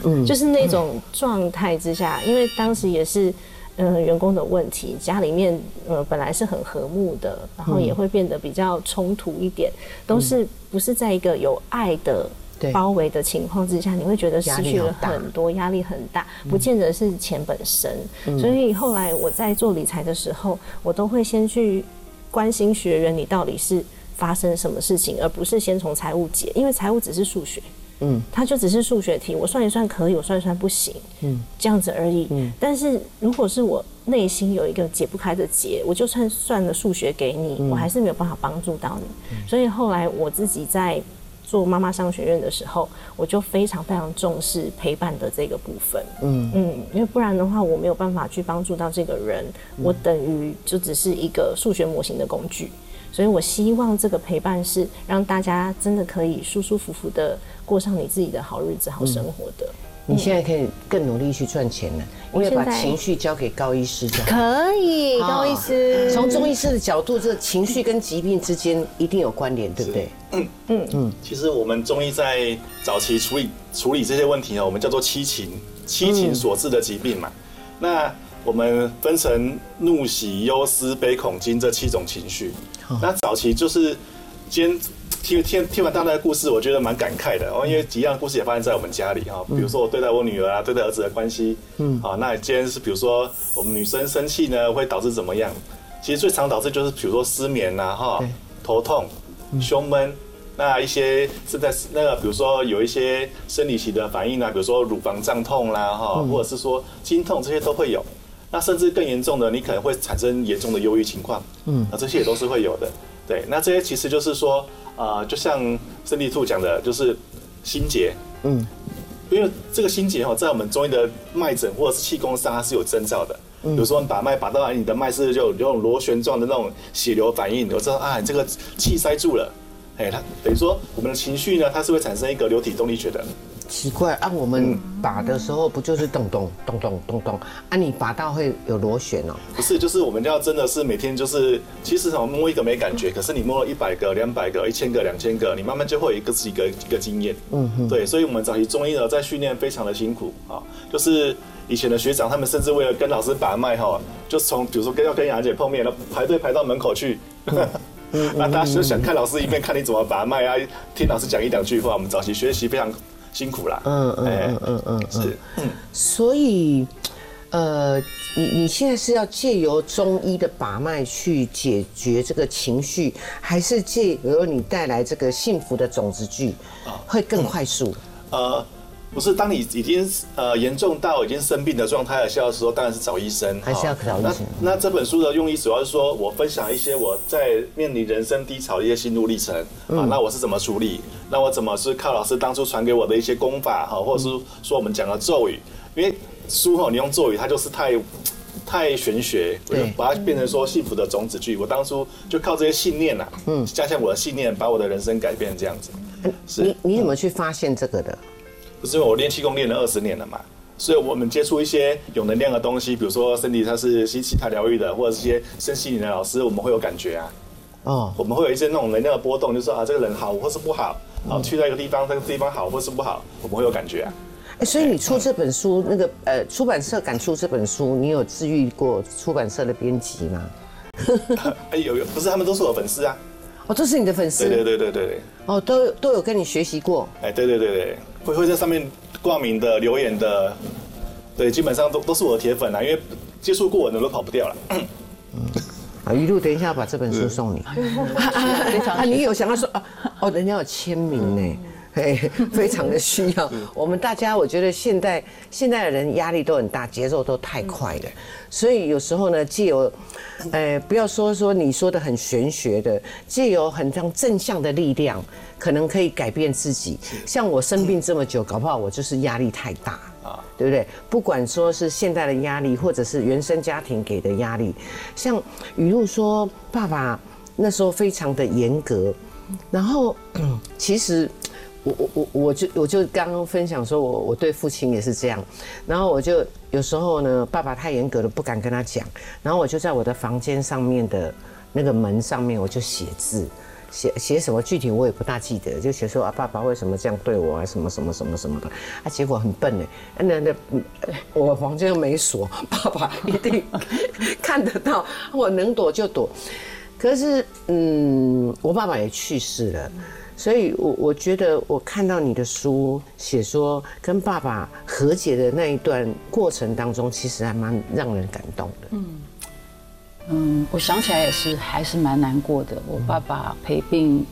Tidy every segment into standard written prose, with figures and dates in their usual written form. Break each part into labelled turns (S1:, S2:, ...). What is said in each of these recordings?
S1: 就是那种状态之下，因为当时也是。员工的问题，家里面本来是很和睦的，然后也会变得比较冲突一点，都是不是在一个有爱的包围的情况之下，你会觉得失去了很多，压力很大，不见得是钱本身。所以后来我在做理财的时候，我都会先去关心学员你到底是发生什么事情，而不是先从财务解，因为财务只是数学。它就只是数学题，我算一算可以，我算一算不行，这样子而已。但是如果是我内心有一个解不开的结，我就算了数学给你，我还是没有办法帮助到你。所以后来我自己在做妈妈商学院的时候，我就非常非常重视陪伴的这个部分。因为不然的话，我没有办法去帮助到这个人，我等于就只是一个数学模型的工具。所以我希望这个陪伴是让大家真的可以舒舒服服的过上你自己的好日子、好生活的。
S2: 你现在可以更努力去赚钱了，因为把情绪交给高医师就好。
S1: 可以，高医师。
S2: 从中医师的角度，这情绪跟疾病之间一定有关联，对不对？
S3: 其实我们中医在早期处理这些问题我们叫做七情所致的疾病嘛。那我们分成怒、喜、忧、思、悲、恐、惊这7种情绪。那早期就是今天听完大家的故事，我觉得蛮感慨的因为一样的故事也发生在我们家里比如说我对待我女儿对待儿子的关系，那今天是比如说我们女生生气呢会导致怎么样？其实最常导致就是比如说失眠头痛、胸闷。那一些是在比如说有一些生理期的反应比如说乳房胀痛啦或者是说经痛，这些都会有。那甚至更严重的，你可能会产生严重的忧郁情况，这些也都是会有的。对，那这些其实就是说，就像圣地兔讲的，就是心结，因为这个心结在我们中医的脉诊或者是气功上，它是有征兆的。比如说你把脉把到你的脉是就有那种螺旋状的那种血流反应，我知道你这个气塞住了，它等于说我们的情绪呢，它是会产生一个流体动力学的。
S2: 奇怪我们拔的时候不就是咚咚咚咚咚咚你拔到会有螺旋
S3: 不是，就是我们要真的是每天就是其实摸一个没感觉，可是你摸了100个、200个、1000个、2000个，你慢慢就会有一个经验。对，所以我们早期中医呢在训练非常的辛苦就是以前的学长他们甚至为了跟老师把脉就从比如说要跟雅姐碰面，排队排到门口去。那大家就想看老师一面看你怎么把脉听老师讲1-2句话。我们早期学习非常辛苦啦。是。
S2: 所以，你现在是要借由中医的把脉去解决这个情绪，还是借由你带来这个幸福的种子句，会更快速？
S3: 不是，当你已经严重到已经生病的状态的时候，当然是找医生，
S2: 还是要找医生。
S3: 那这本书的用意主要是说我分享一些我在面临人生低潮的一些心路历程那我是怎么处理？那我怎么是靠老师当初传给我的一些功法或者是说我们讲的咒语？因为书你用咒语，它就是太玄学，我就把它变成说幸福的种子句。我当初就靠这些信念加强我的信念，把我的人生改变这样子。
S2: 你怎么去发现这个的？
S3: 不是因为我练气功练了20年了嘛，所以我们接触一些有能量的东西，比如说身体它是西塔疗愈的，或者是一些身心灵的老师，我们会有感觉我们会有一些那种能量的波动，就是说这个人好或是不好，去到一个地方，这个地方好或是不好，我们会有感觉
S2: 所以你出这本书，那个出版社敢出这本书，你有治愈过出版社的编辑吗？
S3: 有，不是他们都是我的粉丝
S2: 这是你的粉丝？
S3: 对。
S2: 都有跟你学习过？
S3: 对，会在上面挂名的、留言的，对，基本上都是我的铁粉因为接触过我的都跑不掉了。
S2: 一路等一下把这本书送你。你有想到说人家有签名呢？非常的需要。我们大家，我觉得现代的人压力都很大，节奏都太快了，所以有时候呢，藉由，不要说你说的很玄学的，藉由很正向的力量，可能可以改变自己。像我生病这么久，搞不好我就是压力太大对不对？不管说是现代的压力，或者是原生家庭给的压力，像雨露说，爸爸那时候非常的严格，然后其实。我就刚刚分享说，我对父亲也是这样，然后我就有时候呢，爸爸太严格了，不敢跟他讲，然后我就在我的房间上面的那个门上面，我就写字， 写什么具体我也不大记得，就写说爸爸为什么这样对我啊，什么什么什么什么的，结果很笨那我房间又没锁，爸爸一定看得到，我能躲就躲。可是我爸爸也去世了，所以我觉得我看到你的书写说跟爸爸和解的那一段过程当中，其实还蛮让人感动的。
S4: 我想起来还是蛮难过的。我爸爸陪病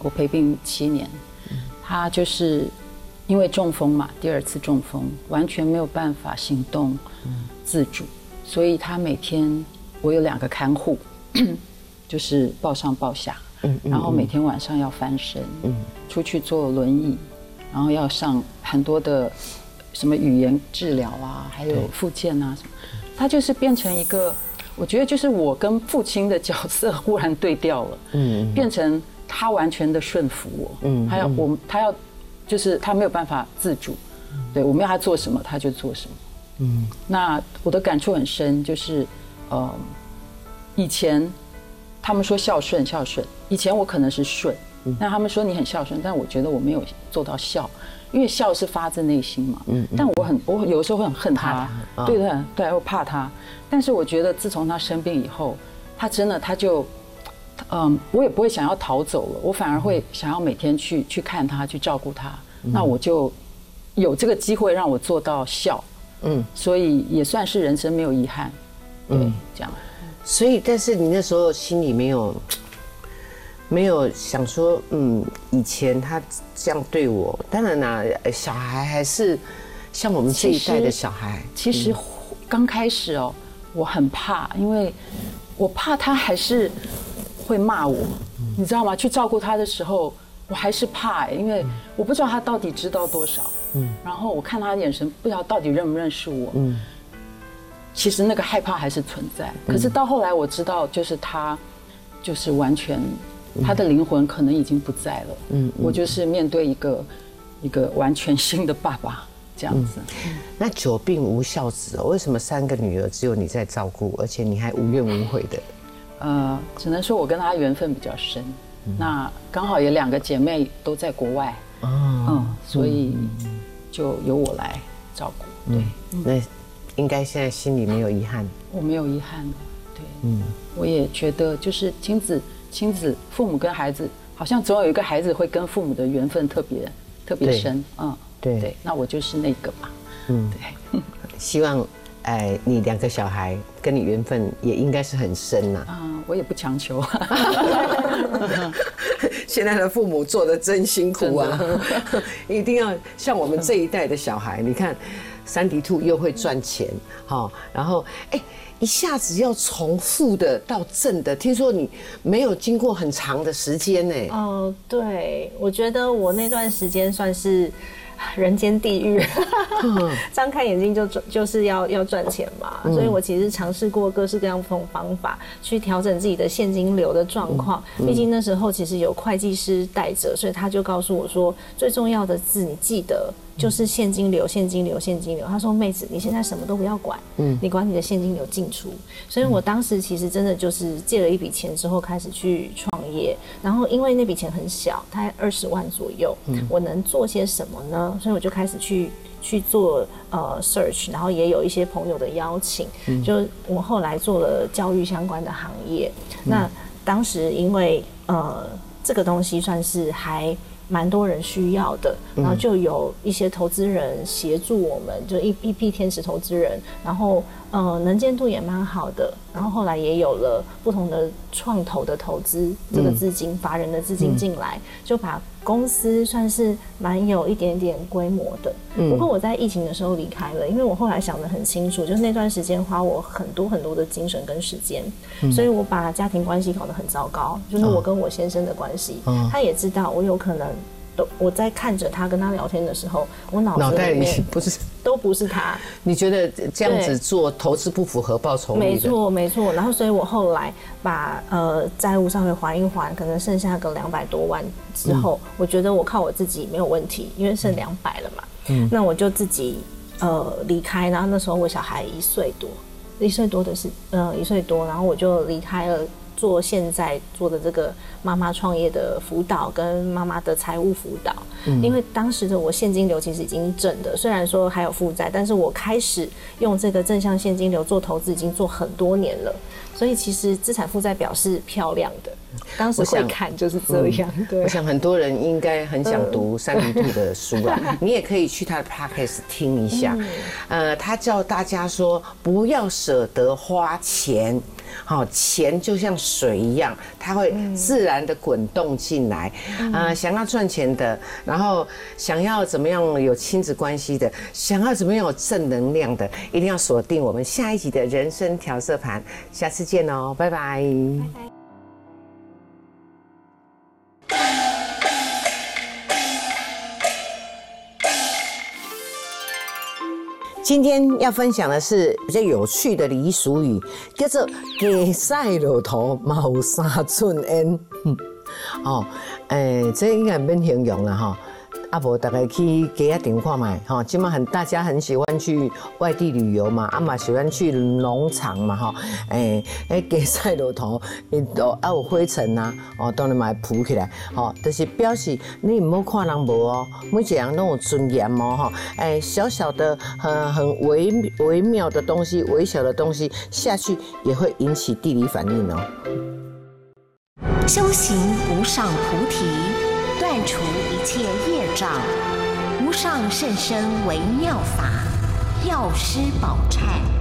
S4: 7年，他就是因为中风嘛，第2次中风，完全没有办法行动自主，所以他每天我有2个看护，就是抱上抱下，然后每天晚上要翻身，出去坐轮椅，然后要上很多的什么语言治疗啊，还有复健啊什么，他就是变成一个。我觉得就是我跟父亲的角色忽然对调了，变成他完全的顺服我，他要就是他没有办法自主，对，我们要他做什么他就做什么，那我的感触很深，就是以前他们说孝顺，以前我可能是顺，那他们说你很孝顺，但我觉得我没有做到孝。因为孝是发自内心嘛，但我有时候会很恨他，对，我怕他。但是我觉得自从他生病以后，他就，我也不会想要逃走了，我反而会想要每天去看他，去照顾他。那我就有这个机会让我做到孝，所以也算是人生没有遗憾，对，这样。
S2: 所以，但是你那时候心里没有想说，以前他这样对我，当然啦，小孩还是像我们这一代的小孩。
S4: 其实刚开始我很怕，因为我怕他还是会骂我，你知道吗？去照顾他的时候，我还是怕，因为我不知道他到底知道多少，然后我看他的眼神，不知道到底认不认识我，其实那个害怕还是存在。可是到后来我知道，就是他，就是完全。他的灵魂可能已经不在了，我就是面对一个完全新的爸爸这样子。
S2: 那久病无孝子为什么3个女儿只有你在照顾，而且你还无怨无悔的？
S4: 只能说我跟他缘分比较深，那刚好也2个姐妹都在国外，所以就由我来照顾。对，
S2: 那应该现在心里没有遗憾？我
S4: 没有遗憾的，对，我也觉得就是亲子父母跟孩子，好像总有一个孩子会跟父母的缘分特别深，对，那我就是那个吧，对，
S2: 希望你2个小孩跟你缘分也应该是很深呐。
S4: 我也不强求。
S2: 现在的父母做得真辛苦啊，一定要像我们这一代的小孩，你看三迪兔又会赚钱，然后一下子要从负的到正的，听说你没有经过很长的时间呢。
S1: 对，我觉得我那段时间算是人间地狱，张开眼睛就是要赚钱嘛，所以我其实尝试过各式各样不同方法去调整自己的现金流的状况。毕竟那时候其实有会计师带着，所以他就告诉我说，最重要的字你记得就是现金流，现金流，现金流。他说妹子，你现在什么都不要管，你管你的现金流进出。所以我当时其实真的就是借了一笔钱之后开始去创业，然后因为那笔钱很小，大概20万左右，我能做些什么呢？所以我就开始去做search， 然后也有一些朋友的邀请，就我后来做了教育相关的行业。那当时因为这个东西算是还蛮多人需要的，然后就有一些投资人协助我们，就一批天使投资人，然后能见度也蛮好的，然后后来也有了不同的创投的投资，这个资金法人的资金进来，就把公司算是蛮有一点点规模的。不过我在疫情的时候离开了，因为我后来想得很清楚，就是那段时间花我很多很多的精神跟时间，所以我把家庭关系搞得很糟糕，就是我跟我先生的关系，他也知道我有可能我在看着他跟他聊天的时候，我脑袋里面都不是他。你觉得这样子做投资不符合报酬率的？没错没错。然后所以我后来把债务稍微还一还，可能剩下个200多万之后，我觉得我靠我自己没有问题，因为剩200了嘛。那我就自己离开，然后那时候我小孩1岁多，1岁多，然后我就离开了。 做现在做的这个妈妈创业的辅导跟妈妈的财务辅导。因为当时的我现金流其实已经正的，虽然说还有负债，但是我开始用这个正向现金流做投资已经做很多年了，所以其实资产负债表是漂亮的。当时会看就是这样。对，
S2: 我想很多人应该很想读三明兔的书啦，你也可以去他的 podcast 听一下。他叫大家说不要舍得花钱。好，钱就像水一样，它会自然的滚动进来。想要赚钱的，然后想要怎么样有亲子关系的，想要怎么样有正能量的，一定要锁定我们下一集的人生调色盘。下次见哦，拜拜。
S1: 拜拜。
S2: 今天要分享的是比较有趣的俚俗语，叫做“鸡屎落土嘛有三寸烟”。这应该免形容了哈。无大概去鸡仔场看卖哈，今嘛大家很喜欢去外地旅游嘛，嘛喜欢去农场嘛哈，鸡屎落土，都有灰尘呐，当然嘛会浮起来，就是表示你唔好看人无哦，每一个人都有尊严哦哈，小小的很微妙的东西，微小的东西下去也会引起地理反应哦。
S5: 修行无上菩提，断除一切业障，无上甚深微妙法，药师宝忏。